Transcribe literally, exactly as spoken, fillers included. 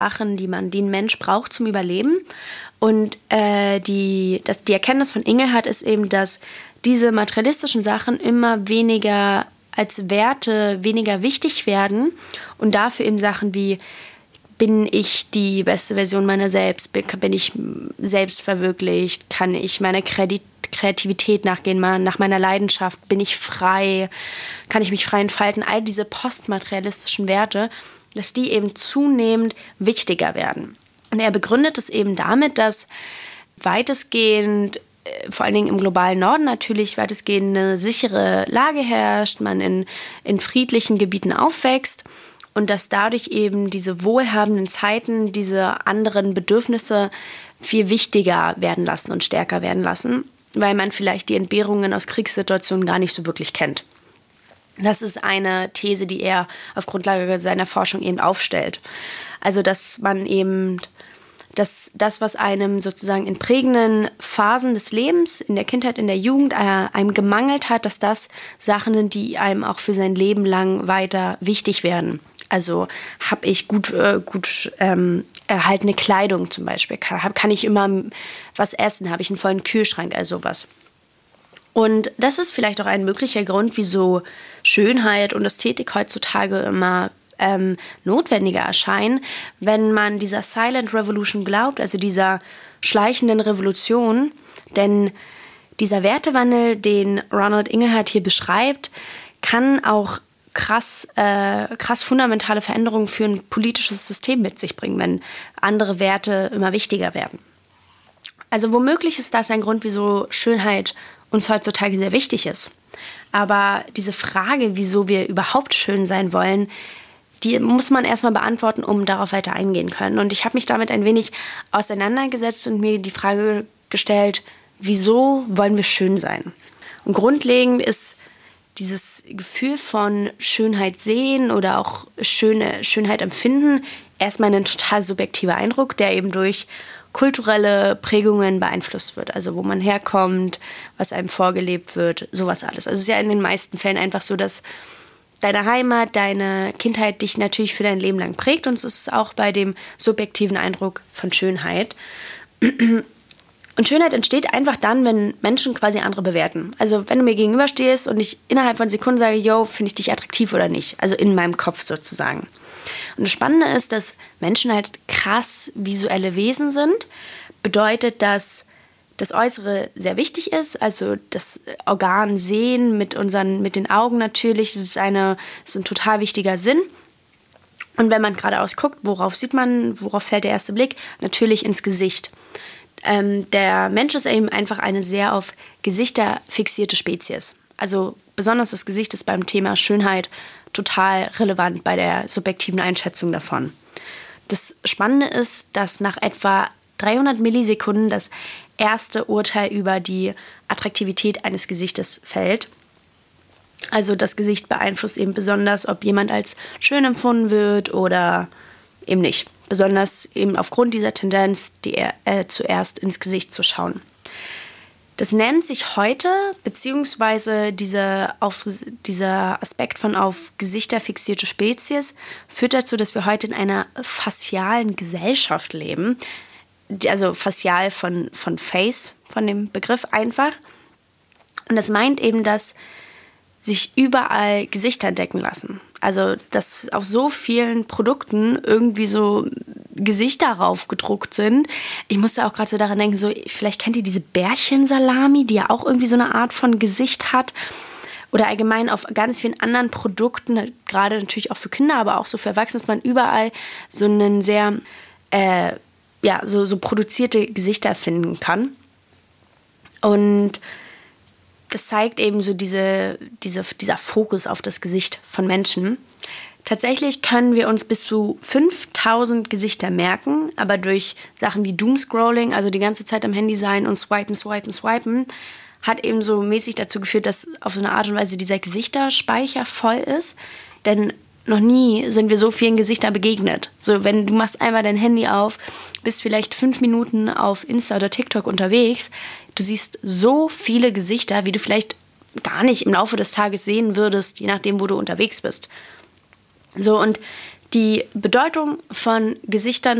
Sachen, die man, die ein Mensch braucht zum Überleben. Und äh, die, das, die Erkenntnis von Ingelhart ist eben, dass diese materialistischen Sachen immer weniger als Werte weniger wichtig werden und dafür eben Sachen wie: Bin ich die beste Version meiner selbst? Bin, bin ich selbst verwirklicht? Kann ich meiner Kredit Kreativität nachgehen, nach meiner Leidenschaft? Bin ich frei? Kann ich mich frei entfalten? All diese postmaterialistischen Werte, dass die eben zunehmend wichtiger werden. Und er begründet es eben damit, dass weitestgehend, vor allen Dingen im globalen Norden natürlich, weitestgehend eine sichere Lage herrscht, man in, in friedlichen Gebieten aufwächst und dass dadurch eben diese wohlhabenden Zeiten diese anderen Bedürfnisse viel wichtiger werden lassen und stärker werden lassen, weil man vielleicht die Entbehrungen aus Kriegssituationen gar nicht so wirklich kennt. Das ist eine These, die er auf Grundlage seiner Forschung eben aufstellt. Also, dass man eben, dass das, was einem sozusagen in prägenden Phasen des Lebens, in der Kindheit, in der Jugend, äh, einem gemangelt hat, dass das Sachen sind, die einem auch für sein Leben lang weiter wichtig werden. Also habe ich gut, äh, gut ähm, erhaltene Kleidung zum Beispiel, kann, hab, kann ich immer was essen, habe ich einen vollen Kühlschrank, also sowas. Und das ist vielleicht auch ein möglicher Grund, wieso Schönheit und Ästhetik heutzutage immer ähm, notwendiger erscheinen, wenn man dieser Silent Revolution glaubt, also dieser schleichenden Revolution. Denn dieser Wertewandel, den Ronald Inglehart hier beschreibt, kann auch krass, äh, krass fundamentale Veränderungen für ein politisches System mit sich bringen, wenn andere Werte immer wichtiger werden. Also womöglich ist das ein Grund, wieso Schönheit uns heutzutage sehr wichtig ist. Aber diese Frage, wieso wir überhaupt schön sein wollen, die muss man erstmal beantworten, um darauf weiter eingehen können. Und ich habe mich damit ein wenig auseinandergesetzt und mir die Frage gestellt, wieso wollen wir schön sein? Und grundlegend ist dieses Gefühl von Schönheit sehen oder auch schöne Schönheit empfinden erstmal ein total subjektiver Eindruck, der eben durch kulturelle Prägungen beeinflusst wird. Also wo man herkommt, was einem vorgelebt wird, sowas alles. Also es ist ja in den meisten Fällen einfach so, dass deine Heimat, deine Kindheit dich natürlich für dein Leben lang prägt und so ist es auch bei dem subjektiven Eindruck von Schönheit. Und Schönheit entsteht einfach dann, wenn Menschen quasi andere bewerten. Also wenn du mir gegenüberstehst und ich innerhalb von Sekunden sage, yo, finde ich dich attraktiv oder nicht? Also in meinem Kopf sozusagen. Und das Spannende ist, dass Menschen halt krass visuelle Wesen sind. Bedeutet, dass das Äußere sehr wichtig ist. Also das Organ Sehen mit, unseren, mit den Augen natürlich, das ist, eine, das ist ein total wichtiger Sinn. Und wenn man geradeaus guckt, worauf sieht man, worauf fällt der erste Blick? Natürlich ins Gesicht. Ähm, der Mensch ist eben einfach eine sehr auf Gesichter fixierte Spezies. Also besonders das Gesicht ist beim Thema Schönheit total relevant bei der subjektiven Einschätzung davon. Das Spannende ist, dass nach etwa dreihundert Millisekunden das erste Urteil über die Attraktivität eines Gesichtes fällt. Also das Gesicht beeinflusst eben besonders, ob jemand als schön empfunden wird oder eben nicht. Besonders eben aufgrund dieser Tendenz, die äh, zuerst ins Gesicht zu schauen. Das nennt sich heute, beziehungsweise diese auf, dieser Aspekt von auf Gesichter fixierte Spezies führt dazu, dass wir heute in einer facialen Gesellschaft leben. Also facial von, von Face, von dem Begriff einfach. Und das meint eben, dass sich überall Gesichter entdecken lassen. Also, dass auf so vielen Produkten irgendwie so Gesichter raufgedruckt sind. Ich musste auch gerade so daran denken, so, vielleicht kennt ihr diese Bärchensalami, die ja auch irgendwie so eine Art von Gesicht hat. Oder allgemein auf ganz vielen anderen Produkten, gerade natürlich auch für Kinder, aber auch so für Erwachsene, dass man überall so einen sehr, äh, ja, so, so produzierte Gesichter finden kann. Und das zeigt eben so diese, diese, dieser Fokus auf das Gesicht von Menschen. Tatsächlich können wir uns bis zu fünftausend Gesichter merken, aber durch Sachen wie Doomscrolling, also die ganze Zeit am Handy sein und swipen, swipen, swipen, hat eben so mäßig dazu geführt, dass auf so eine Art und Weise dieser Gesichterspeicher voll ist. Denn noch nie sind wir so vielen Gesichtern begegnet. So, wenn du machst einmal dein Handy auf, bist vielleicht fünf Minuten auf Insta oder TikTok unterwegs, du siehst so viele Gesichter, wie du vielleicht gar nicht im Laufe des Tages sehen würdest, je nachdem, wo du unterwegs bist. So, und die Bedeutung von Gesichtern